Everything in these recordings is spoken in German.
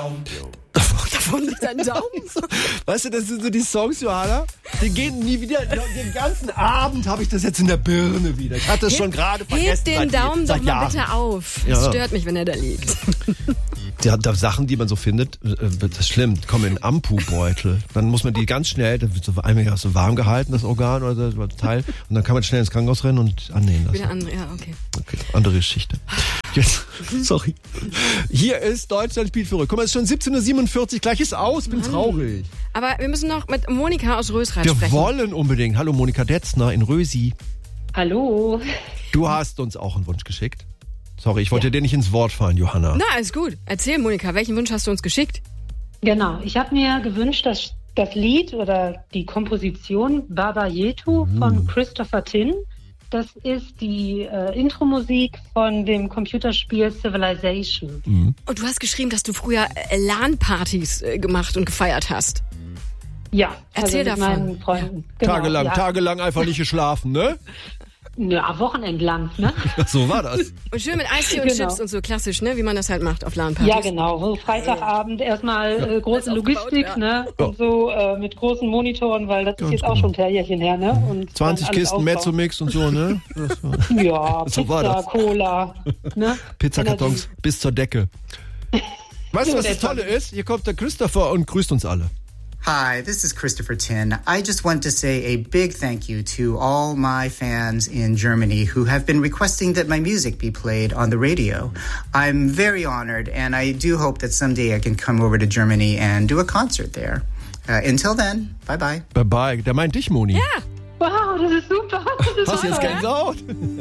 Davon liegt dein Daumen. Weißt du, das sind so die Songs, Johanna, die gehen nie wieder. Den ganzen Abend habe ich das jetzt in der Birne wieder. Ich hatte es schon gerade vergessen. Heb den Daumen doch mal Jahren. bitte auf. Ja. Es stört mich, wenn er da liegt. Da Sachen, die man so findet, das ist schlimm, die kommen in Ampubeutel. Dann muss man die ganz schnell, da wird so einmal so warm gehalten, das Organ oder das Teil. Und dann kann man schnell ins Krankenhaus rennen und annähen lassen. Wieder andere, ja, okay. Okay, andere Geschichte. Jetzt, sorry. Hier ist Deutschland spielt verrückt. Guck mal, es ist schon 17.47 Uhr, gleich ist aus, bin traurig. Aber wir müssen noch mit Monika aus Rösrath Wir sprechen. wollen unbedingt. Hallo Monika Detzner in Rösi. Hallo. Du hast uns auch einen Wunsch geschickt. Sorry, ich wollte dir nicht ins Wort fallen, Johanna. Na, alles gut. Erzähl, Monika, welchen Wunsch hast du uns geschickt? Genau, ich habe mir gewünscht, dass das Lied oder die Komposition Baba Yetu von Christopher Tin, das ist die Intro-Musik von dem Computerspiel Civilization. Und du hast geschrieben, dass du früher LAN-Partys gemacht und gefeiert hast. Ja, Erzähl also mit davon. meinen Freunden. Genau, Tagelang einfach nicht geschlafen, ne? Ja, wochenendlang, ne? So war das. Und schön mit Eistee und Genau. Chips und so klassisch, ne? Wie man das halt macht auf LAN-Partys. Ja, genau. So Freitagabend erstmal große Alles Logistik, aufgebaut, ne? Und so mit großen Monitoren, weil das ist jetzt auch schon ein paar Jährchen her, ne? Und 20 dann alles Kisten aufbauen. Mezzomix und so, ne? Ja, So war Pizza, das. Cola, ne? Pizzakartons bis zur Decke. Weißt du, was das etwa. Tolle ist? Hier kommt der Christopher und grüßt uns alle. Hi, this is Christopher Tin. I just want to say a big thank you to all my fans in Germany who have been requesting that my music be played on the radio. I'm very honored, and I do hope that someday I can come over to Germany and do a concert there. Until then, bye-bye. Bye-bye. Der meint dich, Moni. Ja, Wow, das ist super. Das ist Hast du jetzt toll. Gänsehaut?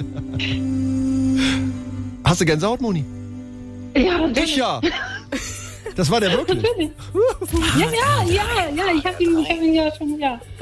Hast du Gänsehaut, Moni? Ja, natürlich. Ich ja. Das war der wirklich. Ja, ich habe ihn ja schon, ja.